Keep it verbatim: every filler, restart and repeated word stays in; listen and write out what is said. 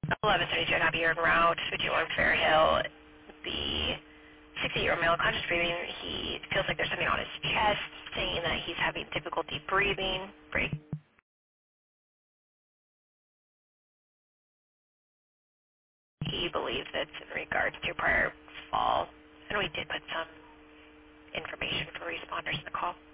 eleven thirty-two and Abbey Yard Route, fifty-one Fair Hill. The sixty-year-old male, conscious breathing. He feels like there's something on his chest, saying that he's having difficulty breathing. Break. He believes it's in regards to prior fall, and we did put some information for responders in the call.